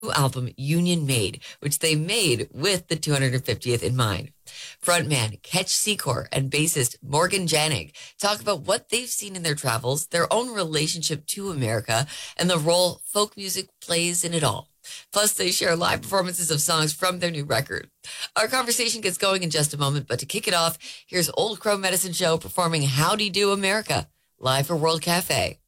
album Union Made, which they made with the 250th in mind. Frontman Ketch Secor and bassist Morgan Janig talk about what they've seen in their travels, their own relationship to America, and the role folk music plays in it all. Plus, they share live performances of songs from their new record. Our conversation gets going in just a moment, but to kick it off, here's Old Crow Medicine Show performing Howdy Do America, live for World Cafe.